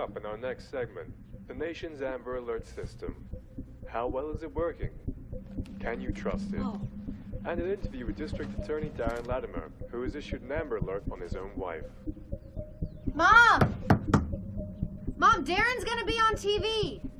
up in our next segment, the nation's Amber Alert system. How well is it working? Can you trust it? Oh. And an interview with District Attorney Darren Latimer, who has issued an Amber Alert on his own wife. Mom! Mom, Darren's gonna be on TV!